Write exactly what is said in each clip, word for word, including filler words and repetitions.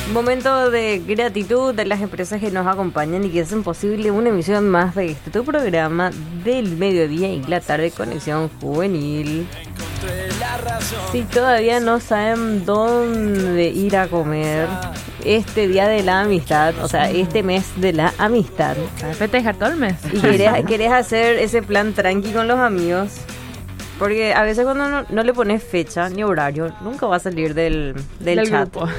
Momento de gratitud de las empresas que nos acompañan y que hacen posible una emisión más de este tu programa del mediodía y la tarde, Conexión Juvenil. Si todavía no saben dónde ir a comer este día de la amistad, o sea, este mes de la amistad, para festejar todo el mes, y querés, querés hacer ese plan tranqui con los amigos, porque a veces cuando no, no le pones fecha ni horario, nunca va a salir del, del, del chat. grupo.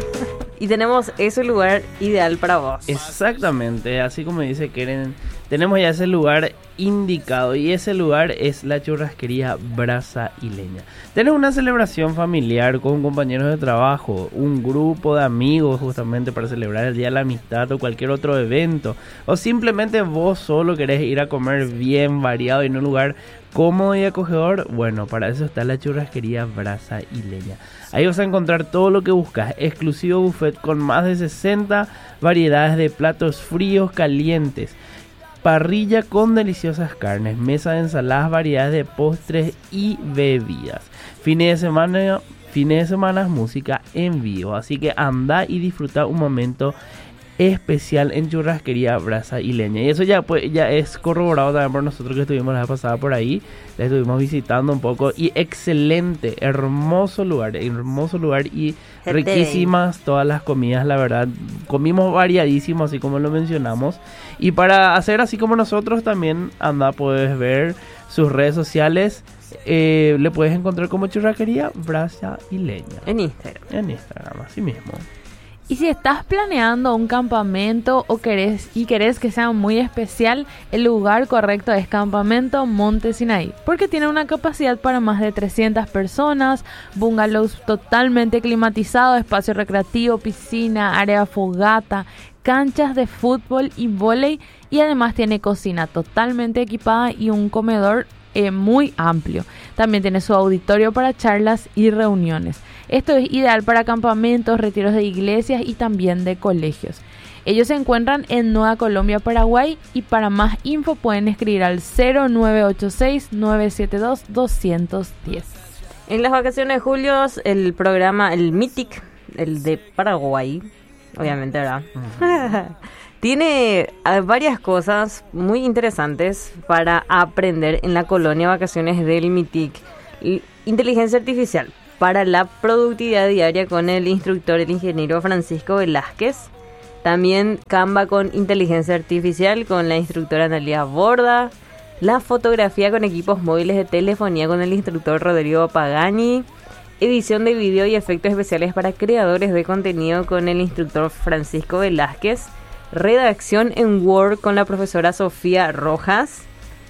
Y tenemos ese lugar ideal para vos. Exactamente, así como dice Keren, tenemos ya ese lugar indicado y ese lugar es la churrasquería Brasa y Leña. Tenés una celebración familiar con compañeros de trabajo, un grupo de amigos justamente para celebrar el Día de la Amistad o cualquier otro evento, o simplemente vos solo querés ir a comer bien variado y en un lugar cómodo y acogedor. Bueno, para eso está la churrasquería Brasa y Leña. Ahí vas a encontrar todo lo que buscas, exclusivo buffet con más de sesenta variedades de platos fríos, calientes, parrilla con deliciosas carnes, mesa de ensaladas, variedades de postres y bebidas. Fines de semana, fines de semana, música en vivo. Así que anda y disfruta un momento especial en churrasquería Brasa y Leña. Y eso ya pues ya es corroborado también por nosotros que estuvimos la vez pasada por ahí. La estuvimos visitando un poco y excelente, hermoso lugar, hermoso lugar y riquísimas todas las comidas, la verdad. Comimos variadísimo, así como lo mencionamos. Y para hacer así como nosotros también, anda, puedes ver sus redes sociales. Eh, le puedes encontrar como churrasquería Brasa y Leña en Instagram. En Instagram, así mismo. Y si estás planeando un campamento o querés y querés que sea muy especial, el lugar correcto es Campamento Monte Sinaí, porque tiene una capacidad para más de trescientas personas, bungalows totalmente climatizados, espacio recreativo, piscina, área fogata, canchas de fútbol y vóley, y además tiene cocina totalmente equipada y un comedor eh, muy amplio. También tiene su auditorio para charlas y reuniones. Esto es ideal para campamentos, retiros de iglesias y también de colegios. Ellos se encuentran en Nueva Colombia, Paraguay, y para más info pueden escribir al cero nueve ocho seis, nueve siete dos, dos uno cero. En las vacaciones de julio, el programa, el Mythic, el de Paraguay, obviamente, ¿verdad? Uh-huh. Tiene varias cosas muy interesantes para aprender en la colonia vacaciones del Mythic. Inteligencia artificial para la productividad diaria con el instructor, el ingeniero Francisco Velázquez. También Canva con inteligencia artificial con la instructora Analia Borda. La fotografía con equipos móviles de telefonía con el instructor Rodrigo Pagani. Edición de video y efectos especiales para creadores de contenido con el instructor Francisco Velázquez. Redacción en Word con la profesora Sofía Rojas.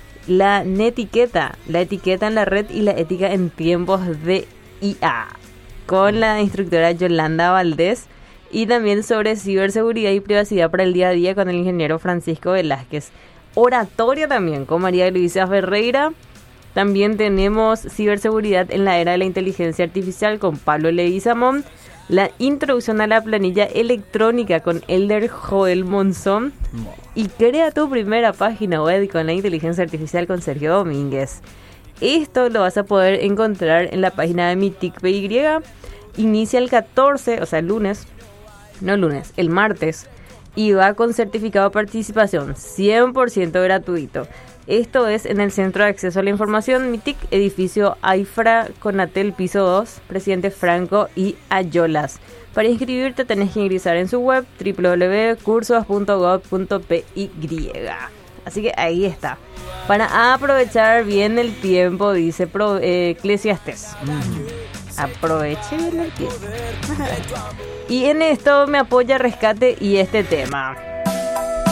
La netiqueta, la etiqueta en la red y la ética en tiempos de I A con la instructora Yolanda Valdés. Y también sobre ciberseguridad y privacidad para el día a día con el ingeniero Francisco Velázquez. Oratoria también con María Luisa Ferreira. También tenemos ciberseguridad en la era de la inteligencia artificial con Pablo Leguizamón. La introducción a la planilla electrónica con Elder Joel Monzón. Y crea tu primera página web con la inteligencia artificial con Sergio Domínguez. Esto lo vas a poder encontrar en la página de Mythic P Y. Inicia el catorce, o sea, el lunes. No el lunes, el martes. Y va con certificado de participación, cien por ciento gratuito. Esto es en el Centro de Acceso a la Información Mythic, edificio Aifra, Conatel, piso dos, Presidente Franco y Ayolas. Para inscribirte tenés que ingresar en su web doble u doble u doble u punto cursos punto gob punto p y. Así que ahí está. Para aprovechar bien el tiempo, dice Pro, eh, Eclesiastés. Mm. Aproveche bien el tiempo. Y en esto me apoya Rescate y este tema.